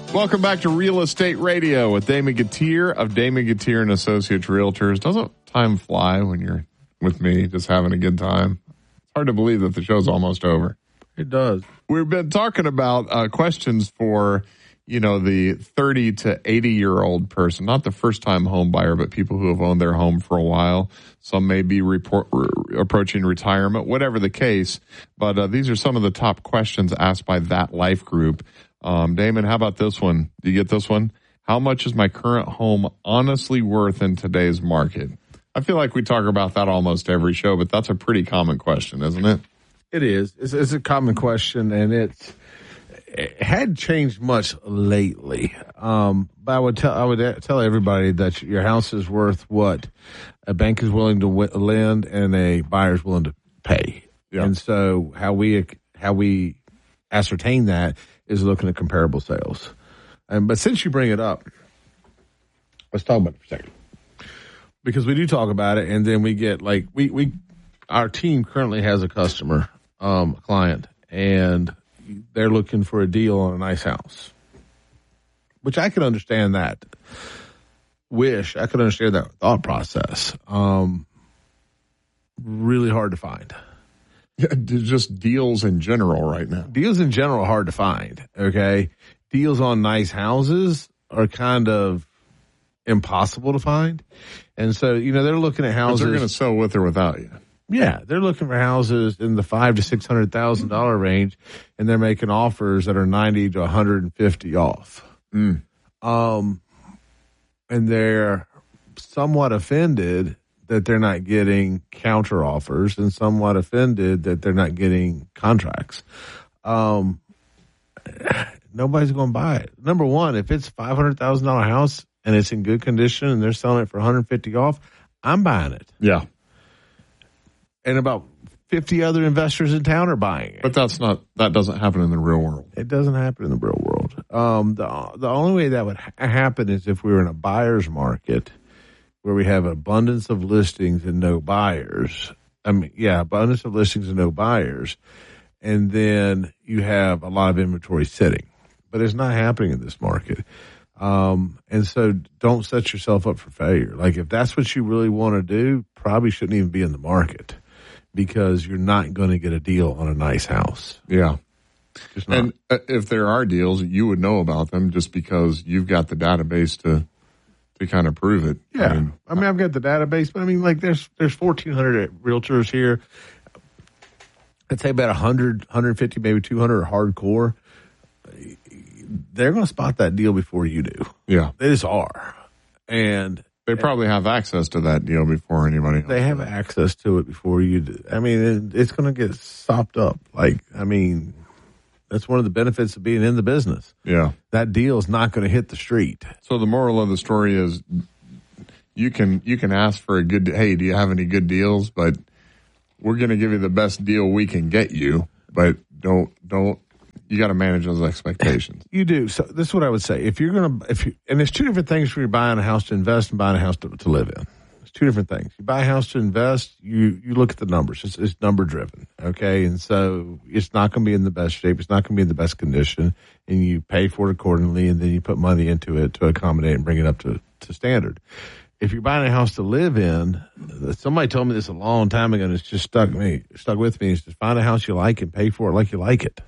Welcome back to Real Estate Radio with Damon Gautier of Damon Gautier and Associates Realtors. Doesn't time fly when you're with me, just having a good time? It's hard to believe that the show's almost over. It does. We've been talking about questions for, the 30 to 80-year-old person, not the first-time home buyer, but people who have owned their home for a while. Some may be approaching retirement, whatever the case. But these are some of the top questions asked by that life group. Damon, how about this one? Do you get this one? How much is my current home honestly worth in today's market? I feel like we talk about that almost every show, but that's a pretty common question, isn't it? It is. It's a common question, and it hadn't changed much lately. But I would tell everybody that your house is worth what a bank is willing to lend and a buyer is willing to pay. Yeah. And so how we ascertain that is looking at comparable sales. But since you bring it up, let's talk about it for a second. Because we do talk about it, and then we get our team currently has a customer, client, and they're looking for a deal on a nice house, which I can understand that. I could understand that thought process. Really hard to find. Yeah, just deals in general right now. Deals in general are hard to find, okay? Deals on nice houses are kind of impossible to find. And so, they're looking at houses. They're going to sell with or without you. Yeah, they're looking for houses in the $500,000 to $600,000 range, and they're making offers that are 90 to 150 off. And they're somewhat offended that they're not getting counter offers, and somewhat offended that they're not getting contracts. Nobody's going to buy it. Number one, if it's a $500,000 house and it's in good condition and they're selling it for 150 off, I'm buying it. Yeah. And about 50 other investors in town are buying it. But that doesn't happen in the real world. It doesn't happen in the real world. The only way that would happen is if we were in a buyer's market where we have abundance of listings and no buyers. Abundance of listings and no buyers. And then you have a lot of inventory sitting. But it's not happening in this market. And so don't set yourself up for failure. Like, if that's what you really want to do, probably shouldn't even be in the market, because you're not going to get a deal on a nice house. Yeah. And if there are deals, you would know about them just because you've got the database to kind of prove it. Yeah. I've got the database, but there's 1,400 realtors here. I'd say about 100, 150, maybe 200 are hardcore. They're going to spot that deal before you do. Yeah. They just are. And they probably have access to that deal before anybody else. They have access to it before you do. It's going to get sopped up. That's one of the benefits of being in the business. Yeah. That deal is not going to hit the street. So the moral of the story is you can ask for a good, hey, do you have any good deals? But we're going to give you the best deal we can get you. But don't, you got to manage those expectations. You do. So this is what I would say. And there's two different things when you're buying a house to invest and buying a house to live in. It's two different things. You buy a house to invest, you look at the numbers. It's number driven. Okay. And so it's not going to be in the best shape. It's not going to be in the best condition, and you pay for it accordingly. And then you put money into it to accommodate and bring it up to standard. If you're buying a house to live in, somebody told me this a long time ago, and it's just stuck with me. It's just find a house you like and pay for it like you like it.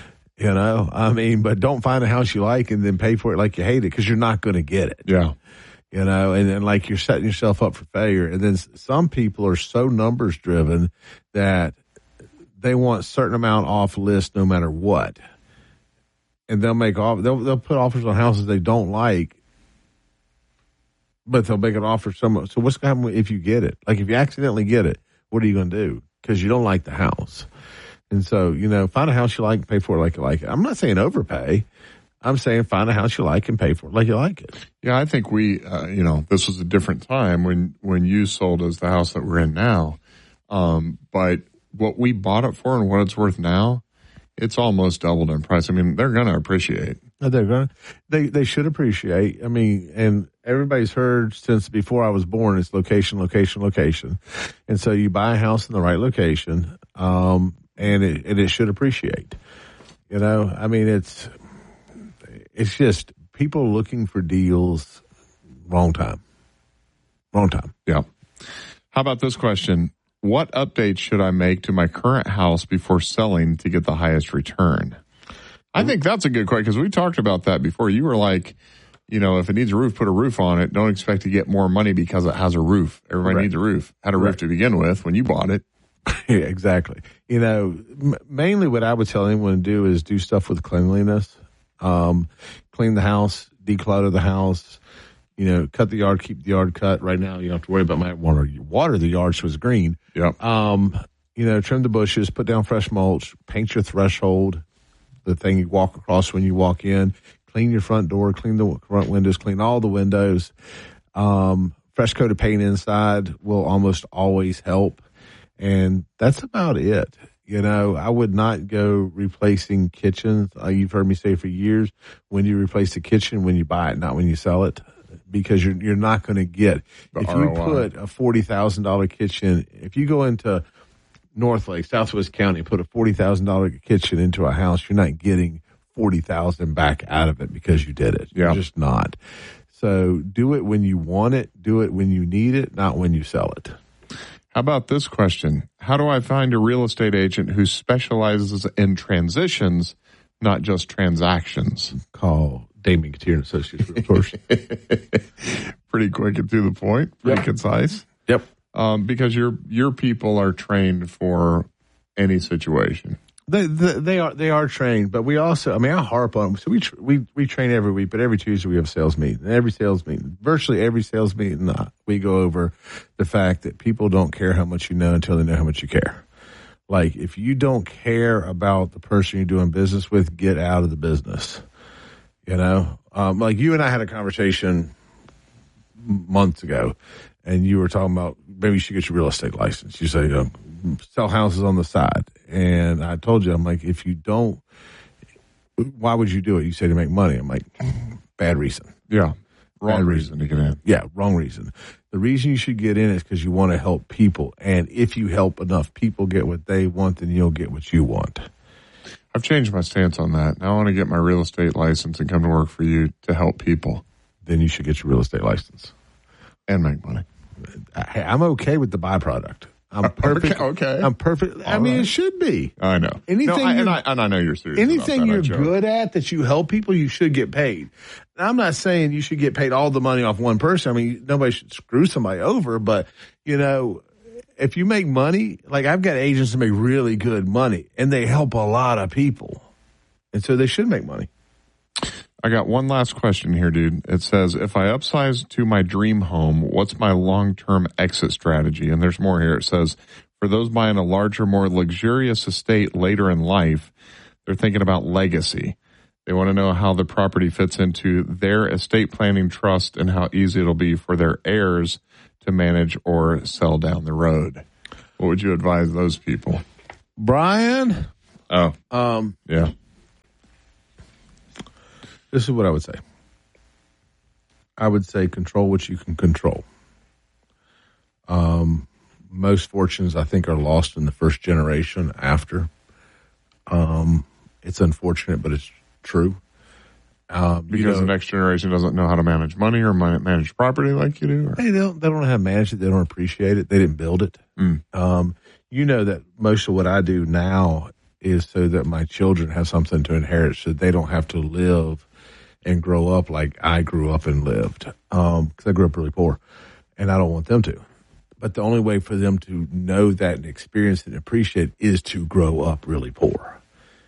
But don't find a house you like and then pay for it like you hate it, because you're not going to get it. Yeah. And then you're setting yourself up for failure. And then some people are so numbers driven that they want a certain amount off list no matter what. And they'll put offers on houses they don't like, but they'll make an offer somewhere. So what's going to happen if you get it? Like, if you accidentally get it, what are you going to do? Because you don't like the house. And so, find a house you like and pay for it like you like it. I'm not saying overpay. I'm saying find a house you like and pay for it like you like it. Yeah, I think we, this was a different time when you sold us the house that we're in now. But what we bought it for and what it's worth now, it's almost doubled in price. They're going to appreciate. They should appreciate. And everybody's heard since before I was born, it's location, location, location. And so you buy a house in the right location, and it should appreciate. it's just people looking for deals, wrong time. Yeah. How about this question? What updates should I make to my current house before selling to get the highest return? I think that's a good question because we talked about that before. You were like, if it needs a roof, put a roof on it. Don't expect to get more money because it has a roof. Everybody needs a roof. Had a roof to begin with when you bought it. Yeah, exactly. Mainly what I would tell anyone to do is do stuff with cleanliness. Clean the house, declutter the house, cut the yard, keep the yard cut. Right now, you don't have to worry about my water the yard so it's green. Yeah. Trim the bushes, put down fresh mulch, paint your threshold, the thing you walk across when you walk in, clean your front door, clean the front windows, clean all the windows. Fresh coat of paint inside will almost always help. And that's about it. I would not go replacing kitchens. You've heard me say for years, when you replace the kitchen, when you buy it, not when you sell it, because you're not going to get. If you put a $40,000 kitchen, if you go into Northlake, Southwest County, put a $40,000 kitchen into a house, you're not getting $40,000 back out of it because you did it. You're just not. So do it when you want it. Do it when you need it, not when you sell it. How about this question? How do I find a real estate agent who specializes in transitions, not just transactions? Call Damien Katir and Associates Realtors. Pretty quick and to the point. Pretty concise. Yep. Because your people are trained for any situation. They are trained, but we also, I harp on them. So we train every week, but every Tuesday we have a sales meeting. And virtually every sales meeting, we go over the fact that people don't care how much you know until they know how much you care. Like, if you don't care about the person you're doing business with, get out of the business. Like you and I had a conversation months ago, and you were talking about maybe you should get your real estate license. You say, sell houses on the side. And I told you, I'm like, if you don't, why would you do it? You say to make money. I'm like, bad reason. Yeah. Wrong reason to get in. Yeah, wrong reason. The reason you should get in is because you want to help people. And if you help enough people get what they want, then you'll get what you want. I've changed my stance on that. Now I want to get my real estate license and come to work for you to help people. Then you should get your real estate license. And make money. I'm okay with the byproduct. I'm perfect. Okay. I'm perfect. I mean, it should be. I know. I know you're serious. Anything you're good at that you help people, you should get paid. Now, I'm not saying you should get paid all the money off one person. I mean, nobody should screw somebody over. But, if you make money, like I've got agents that make really good money, and they help a lot of people. And so they should make money. I got one last question here, dude. It says, if I upsize to my dream home, what's my long-term exit strategy? And there's more here. It says, for those buying a larger, more luxurious estate later in life, they're thinking about legacy. They want to know how the property fits into their estate planning trust and how easy it'll be for their heirs to manage or sell down the road. What would you advise those people? Brian? Yeah. This is what I would say. I would say control what you can control. Most fortunes, I think, are lost in the first generation after. It's unfortunate, but it's true. Because the next generation doesn't know how to manage money or manage property like you do? Or? They don't know how to manage it. They don't appreciate it. They didn't build it. That most of what I do now is so that my children have something to inherit so they don't have to live and grow up like I grew up and lived. Because I grew up really poor, and I don't want them to. But the only way for them to know that and experience it and appreciate it is to grow up really poor.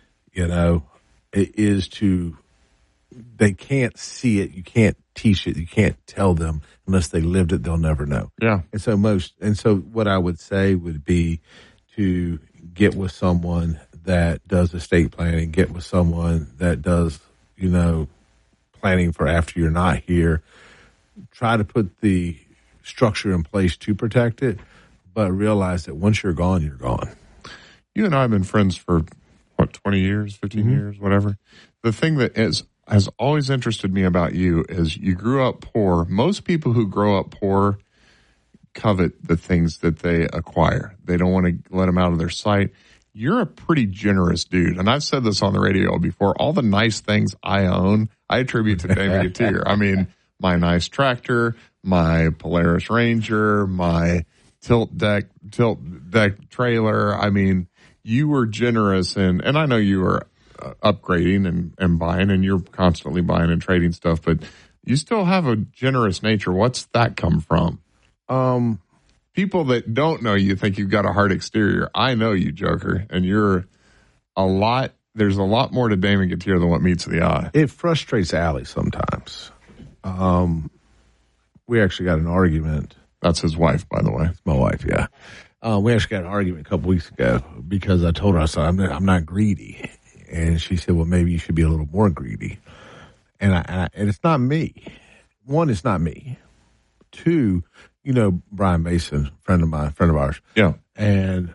It is to, they can't see it. You can't teach it. You can't tell them unless they lived it. They'll never know. Yeah. And so what I would say would be to get with someone that does estate planning, get with someone that does, planning for after you're not here. Try to put the structure in place to protect it, but realize that once you're gone, you're gone. You and I have been friends for, 20 years, 15 years, whatever. The thing that has always interested me about you is you grew up poor. Most people who grow up poor covet the things that they acquire. They don't want to let them out of their sight. you're a pretty generous dude. And I've said this on the radio before. All the nice things I own, I attribute to Damon Gutierrez. I mean, my nice tractor, my Polaris Ranger, my tilt deck trailer. I mean, you were generous, and I know you were upgrading and buying, and you're constantly buying and trading stuff, but you still have a generous nature. What's that come from? People that don't know you think you've got a hard exterior. I know you, Joker, and there's a lot more to Damon Gutierrez than what meets the eye. It frustrates Allie sometimes. We actually got an argument. That's his wife, by the way. It's my wife, yeah. We actually got an argument a couple weeks ago because I told her, I said, I'm not greedy. And she said, well, maybe you should be a little more greedy. And and it's not me. One, it's not me. Two, Brian Mason, friend of ours. Yeah. And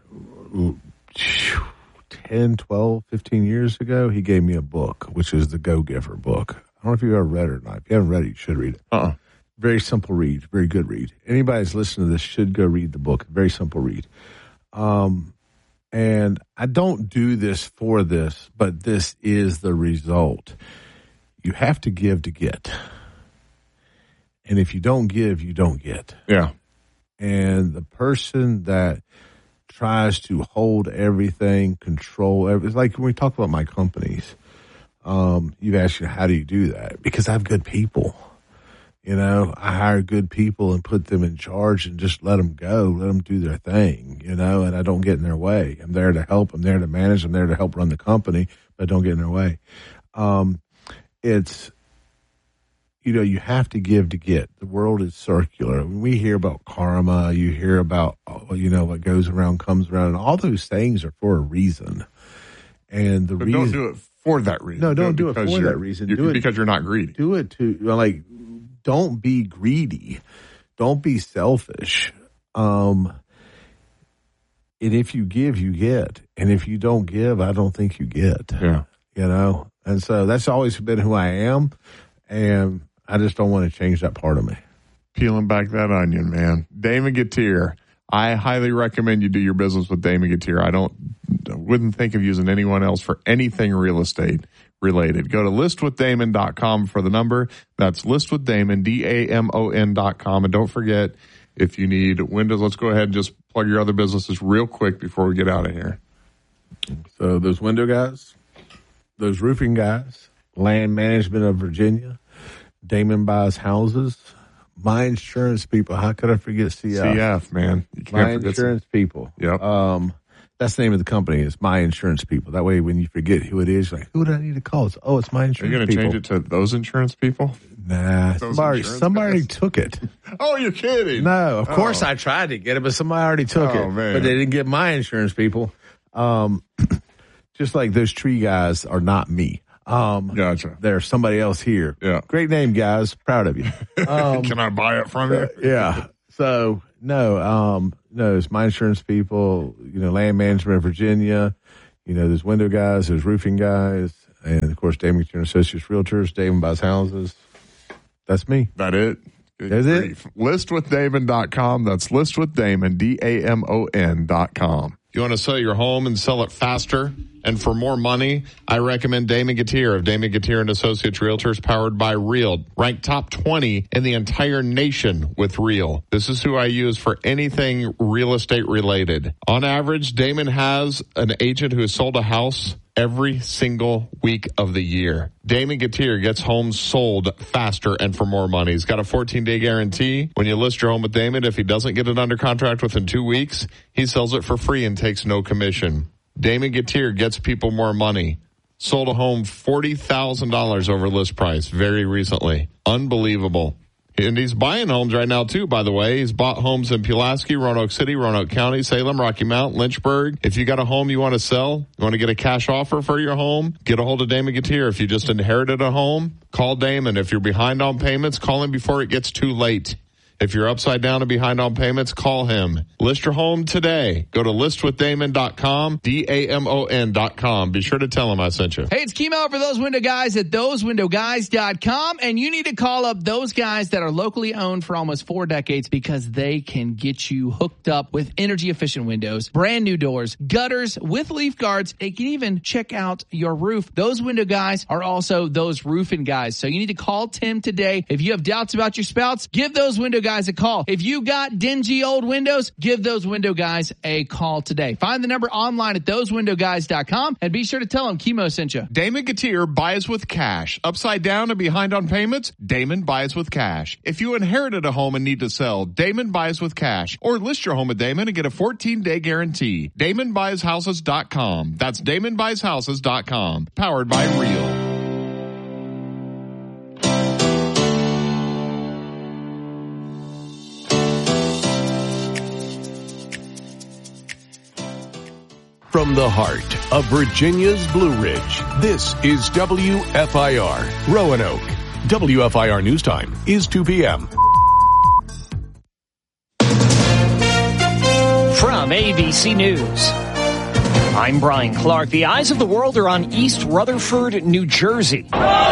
10, 12, 15 years ago, he gave me a book, which is the Go Giver book. I don't know if you've ever read it or not. If you haven't read it, you should read it. Very simple read, very good read. Anybody that's listening to this should go read the book. Very simple read. And I don't do this for this, but this is the result. You have to give to get. And if you don't give, you don't get. Yeah. And the person that tries to hold everything, control everything, it's like when we talk about my companies, you've asked, how do you do that? Because I have good people. I hire good people and put them in charge and just let them go, let them do their thing, and I don't get in their way. I'm there to help. I'm there to manage. I'm there to help run the company, but I don't get in their way. It's, you have to give to get. The world is circular. When we hear about karma, you hear about, what goes around comes around, and all those things are for a reason. And the reason. Don't do it for that reason. No, don't do it for that reason. Do it because you're not greedy. Do it don't be greedy. Don't be selfish. And if you give, you get. And if you don't give, I don't think you get. Yeah. And so that's always been who I am. And I just don't want to change that part of me. Peeling back that onion, man. Damon Gutierrez. I highly recommend you do your business with Damon Gutierrez. I wouldn't think of using anyone else for anything real estate related. Go to listwithdamon.com for the number. That's listwithdamon, DAMON.com. And don't forget, if you need windows, let's go ahead and just plug your other businesses real quick before we get out of here. So those window guys, those roofing guys, Land Management of Virginia, Damon Buys Houses, My Insurance People. How could I forget CF? CF, man. You can't My Insurance People. Yep. That's the name of the company. It's My Insurance People. That way, when you forget who it is, you're like, who do I need to call? It's My Insurance People. Are you going to change it to Those Insurance People? Nah. Somebody took it. Oh, you're kidding. No, of course I tried to get it, but somebody already took it. Man. But they didn't get My Insurance People. Just like those tree guys are not me. Gotcha. There's somebody else here. Yeah. Great name, guys. Proud of you. Can I buy it from you? Yeah. So, no, it's My Insurance People, Land Management of Virginia, there's window guys, there's roofing guys, and, of course, Damon Gutierrez Associates Realtors, Damon Buys Houses. That's me. That it? Is it? Listwithdamon.com. That's listwithdamon, DAMON.com. You want to sell your home and sell it faster and for more money? I recommend Damon Gutierrez of Damon Gutierrez Associates Realtors, powered by Real. Ranked top 20 in the entire nation with Real. This is who I use for anything real estate related. On average, Damon has an agent who has sold a house every single week of the year. Damon Gutierrez gets homes sold faster and for more money. He's got a 14-day guarantee. When you list your home with Damon, if he doesn't get it under contract within 2 weeks, he sells it for free and takes no commission. Damon Gutierrez gets people more money. Sold a home $40,000 over list price very recently. Unbelievable. And he's buying homes right now, too, by the way. He's bought homes in Pulaski, Roanoke City, Roanoke County, Salem, Rocky Mount, Lynchburg. If you got a home you want to sell, you want to get a cash offer for your home, get a hold of Damon Gutierrez. If you just inherited a home, call Damon. If you're behind on payments, call him before it gets too late. If you're upside down and behind on payments, call him. List your home today. Go to listwithdamon.com, DAMON.com. Be sure to tell him I sent you. Hey, it's Kimo for Those Window Guys at thosewindowguys.com, and you need to call up those guys that are locally owned for almost 4 decades because they can get you hooked up with energy-efficient windows, brand new doors, gutters with leaf guards. They can even check out your roof. Those Window Guys are also those roofing guys. So you need to call Tim today. If you have doubts about your spouts, give Those Window Guys a call. If you got dingy old windows, give Those Window Guys a call today. Find the number online at thosewindowguys.com and be sure to tell them Kimo sent you. Damon Gautier buys with cash. Upside down and behind on payments? Damon buys with cash. If you inherited a home and need to sell, Damon buys with cash. Or list your home at Damon and get a 14-day guarantee. DamonBuysHouses.com. That's DamonBuysHouses.com. Powered by Real. From the heart of Virginia's Blue Ridge, this is WFIR Roanoke. WFIR News Time is 2 p.m. From ABC News, I'm Brian Clark. The eyes of the world are on East Rutherford, New Jersey.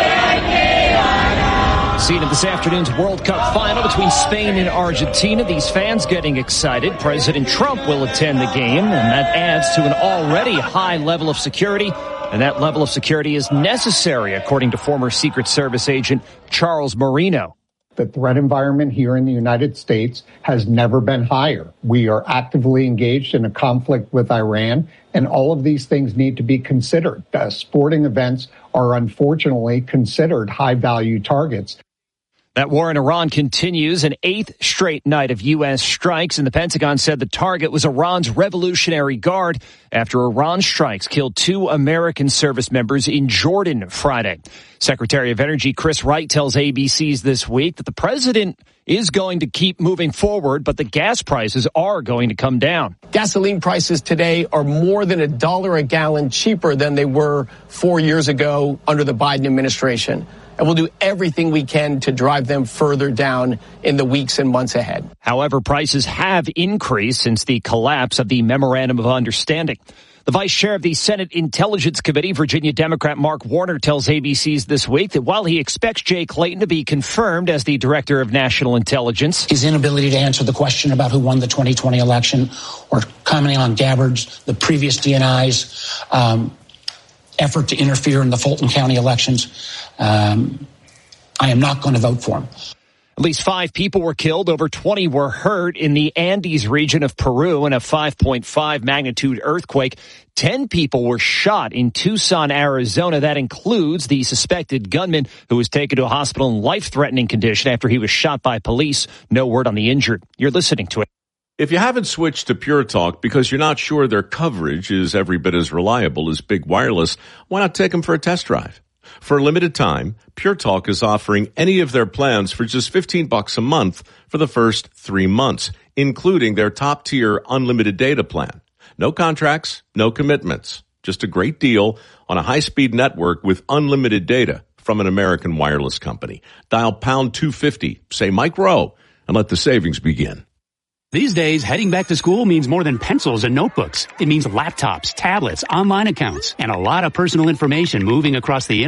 Scene of this afternoon's World Cup final between Spain and Argentina. These fans getting excited. President Trump will attend the game, and that adds to an already high level of security. And that level of security is necessary, according to former Secret Service agent Charles Marino. The threat environment here in the United States has never been higher. We are actively engaged in a conflict with Iran, and all of these things need to be considered. Sporting events are unfortunately considered high-value targets. That war in Iran continues, an 8th straight night of U.S. strikes, and the Pentagon said the target was Iran's Revolutionary Guard after Iran strikes killed 2 American service members in Jordan Friday. Secretary of Energy Chris Wright tells ABC's This Week that the president is going to keep moving forward, but the gas prices are going to come down. Gasoline prices today are more than $1 a gallon cheaper than they were 4 years ago under the Biden administration. And we'll do everything we can to drive them further down in the weeks and months ahead. However, prices have increased since the collapse of the Memorandum of Understanding. The vice chair of the Senate Intelligence Committee, Virginia Democrat Mark Warner, tells ABC's This Week that while he expects Jay Clayton to be confirmed as the director of national intelligence, his inability to answer the question about who won the 2020 election or commenting on Gabbard's, the previous DNI's, effort to interfere in the Fulton County elections, I am not going to vote for him. At least 5 people were killed, over 20 were hurt in the Andes region of Peru in a 5.5 magnitude earthquake. 10 people were shot in Tucson, Arizona. That includes the suspected gunman who was taken to a hospital in life-threatening condition after he was shot by police. No word on the injured. You're listening to it. If you haven't switched to Pure Talk because you're not sure their coverage is every bit as reliable as Big Wireless, why not take them for a test drive? For a limited time, Pure Talk is offering any of their plans for just $15 a month for the first 3 months, including their top-tier unlimited data plan. No contracts, no commitments. Just a great deal on a high-speed network with unlimited data from an American wireless company. Dial pound 250, say Mike Rowe, and let the savings begin. These days, heading back to school means more than pencils and notebooks. It means laptops, tablets, online accounts, and a lot of personal information moving across the internet.